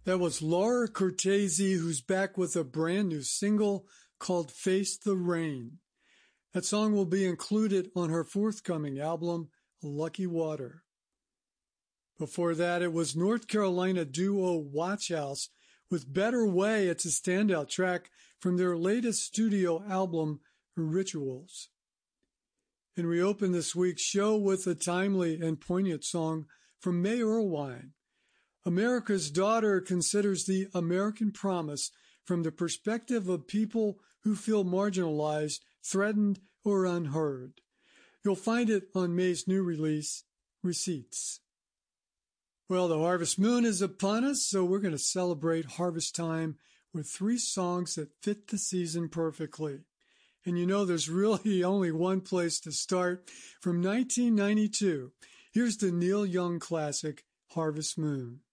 That was Laura Cortese, who's back with a brand new single called Face the Rain. That song will be included on her forthcoming album, Lucky Water. Before that, it was North Carolina duo Watch House with Better Way. It's a standout track from their latest studio album, Rituals. And we open this week's show with a timely and poignant song from May Irwine. America's Daughter considers the American promise from the perspective of people who feel marginalized, threatened, or unheard. You'll find it on May's new release, Receipts. Well, the harvest moon is upon us, so we're going to celebrate harvest time with 3 songs that fit the season perfectly. And you know there's really only one place to start. From 1992, here's the Neil Young classic, Harvest Moon.